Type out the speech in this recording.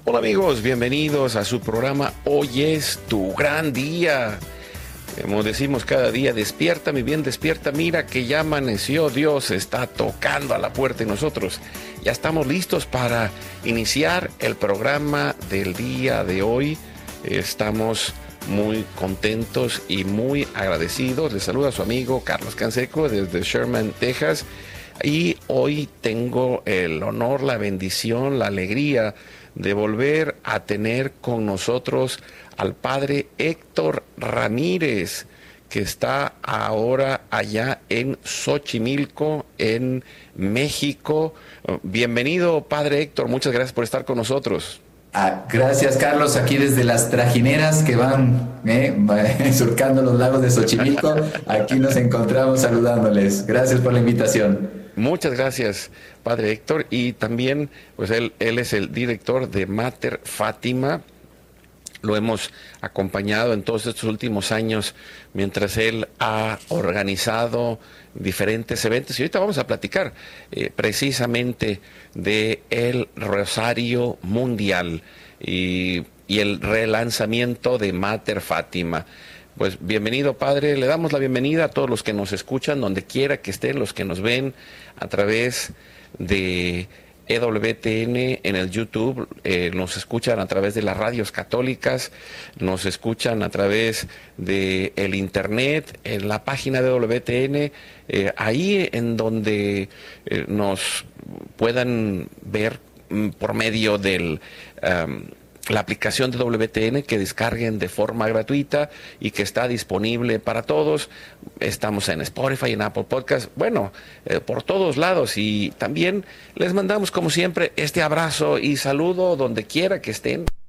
Hola amigos, bienvenidos a su programa Hoy es tu gran día. Como decimos cada día, despierta, mi bien, despierta, mira que ya amaneció, Dios está tocando a la puerta y nosotros ya estamos listos para iniciar el programa del día de hoy. Estamos muy contentos y muy agradecidos. Les saluda su amigo Carlos Canseco desde Sherman, Texas. Y hoy tengo el honor, la bendición, la alegría de volver a tener con nosotros al padre Héctor Ramírez, que está ahora allá en Xochimilco, en México. Bienvenido, padre Héctor, muchas gracias por estar con nosotros. Gracias, Carlos, aquí desde las trajineras que van surcando los lagos de Xochimilco. Aquí nos encontramos saludándoles. Gracias por la invitación. Muchas gracias, padre Héctor. Y también, pues él es el director de Mater Fátima. Lo hemos acompañado en todos estos últimos años mientras él ha organizado diferentes eventos. Y ahorita vamos a platicar precisamente de el Rosario Mundial y el relanzamiento de Mater Fátima. Pues bienvenido, padre. Le damos la bienvenida a todos los que nos escuchan, donde quiera que estén, los que nos ven a través de EWTN en el YouTube, nos escuchan a través de las radios católicas, nos escuchan a través de el internet, en la página de EWTN, ahí en donde nos puedan ver por medio del la aplicación de WTN, que descarguen de forma gratuita y que está disponible para todos. Estamos en Spotify, en Apple Podcast, bueno, por todos lados. Y también les mandamos, como siempre, este abrazo y saludo donde quiera que estén.